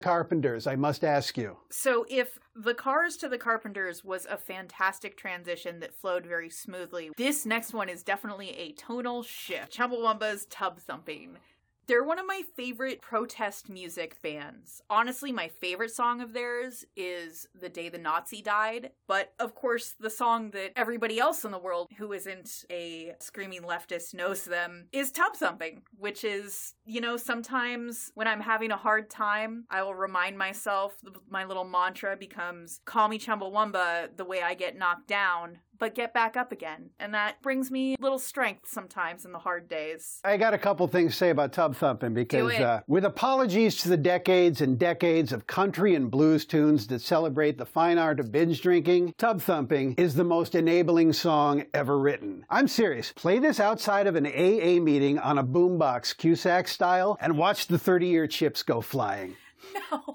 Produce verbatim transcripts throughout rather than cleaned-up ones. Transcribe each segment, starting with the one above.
Carpenters, I must ask you. So if The Cars to the Carpenters was a fantastic transition that flowed very smoothly, this next one is definitely a tonal shift. Chumbawamba's Tub Thumping. They're one of my favorite protest music bands. Honestly, my favorite song of theirs is The Day the Nazi Died. But, of course, the song that everybody else in the world who isn't a screaming leftist knows them is Tub Thumping, which is, you know, sometimes when I'm having a hard time, I will remind myself, my little mantra becomes, call me Chumbawamba the way I get knocked down, but get back up again. And that brings me little strength sometimes in the hard days. I got a couple things to say about Tub Thumping because uh, with apologies to the decades and decades of country and blues tunes that celebrate the fine art of binge drinking, Tub Thumping is the most enabling song ever written. I'm serious. Play this outside of an A A meeting on a boombox Cusack style and watch the thirty-year chips go flying. No.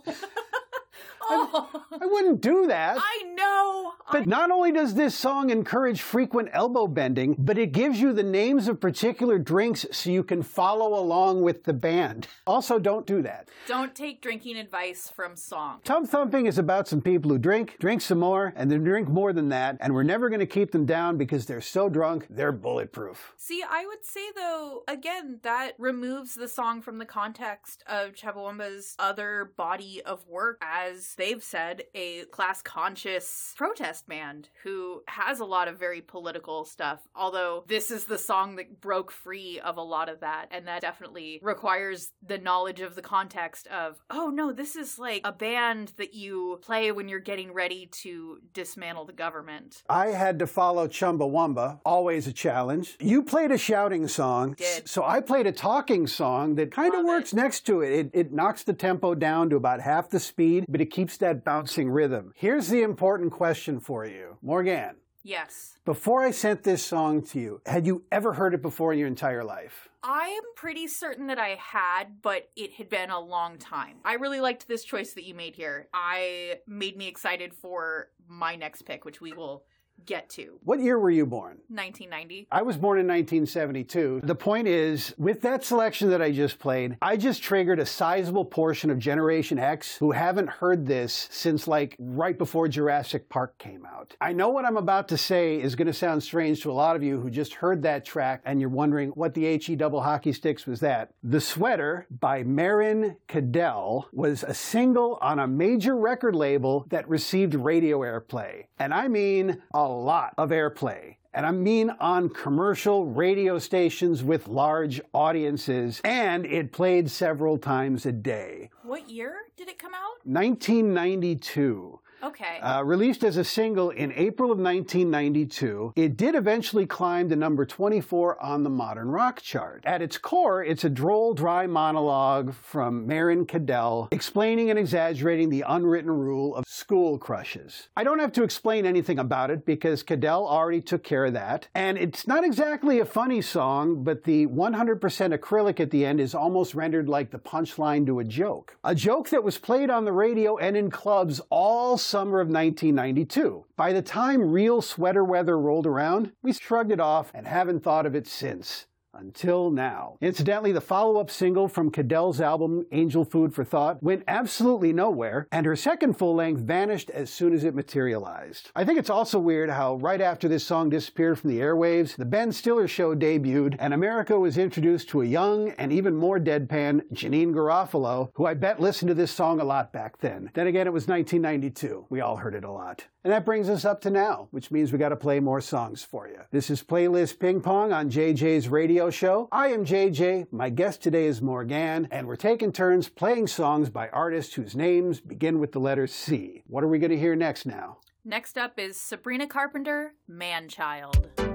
I, I wouldn't do that. I know. But I... not only does this song encourage frequent elbow bending, but it gives you the names of particular drinks so you can follow along with the band. Also, don't do that. Don't take drinking advice from songs. Tub Thumping is about some people who drink, drink some more, and then drink more than that, and we're never going to keep them down because they're so drunk, they're bulletproof. See, I would say, though, again, that removes the song from the context of Chumbawamba's other body of work as they've said, a class-conscious protest band who has a lot of very political stuff, although this is the song that broke free of a lot of that, and that definitely requires the knowledge of the context of, oh no, this is like a band that you play when you're getting ready to dismantle the government. I had to follow Chumbawamba, always a challenge. You played a shouting song, Did. so I played a talking song that kind of works it. next to it. it. It knocks the tempo down to about half the speed, but it keeps that bouncing rhythm. Here's the important question for you. Morgan. Yes. Before I sent this song to you, had you ever heard it before in your entire life? I am pretty certain that I had, but it had been a long time. I really liked this choice that you made here. I made me excited for my next pick, which we will get to. What year were you born? nineteen ninety. I was born in nineteen seventy-two. The point is, with that selection that I just played, I just triggered a sizable portion of Generation X who haven't heard this since like right before Jurassic Park came out. I know what I'm about to say is going to sound strange to a lot of you who just heard that track and you're wondering what the H E double hockey sticks was that. The Sweater by Maren Cadell was a single on a major record label that received radio airplay. And I mean a lot of airplay. And I mean on commercial radio stations with large audiences. And it played several times a day. What year did it come out? nineteen ninety-two. Okay. Uh, released as a single in April of nineteen ninety-two, it did eventually climb to number twenty-four on the modern rock chart. At its core, it's a droll, dry monologue from Maren Cadell explaining and exaggerating the unwritten rule of school crushes. I don't have to explain anything about it because Cadell already took care of that. And it's not exactly a funny song, but the one hundred percent acrylic at the end is almost rendered like the punchline to a joke. A joke that was played on the radio and in clubs all summer of nineteen ninety-two. By the time real sweater weather rolled around, we shrugged it off and haven't thought of it since. Until now. Incidentally, the follow-up single from Cadell's album, Angel Food for Thought, went absolutely nowhere, and her second full-length vanished as soon as it materialized. I think it's also weird how right after this song disappeared from the airwaves, the Ben Stiller Show debuted, and America was introduced to a young and even more deadpan Janeane Garofalo, who I bet listened to this song a lot back then. Then again, it was nineteen ninety-two. We all heard it a lot. And that brings us up to now, which means we got to play more songs for you. This is Playlist Ping Pong on J J's radio show. I am J J. My guest today is Morgan, and we're taking turns playing songs by artists whose names begin with the letter C. What are we going to hear next now? Next up is Sabrina Carpenter, Man Child.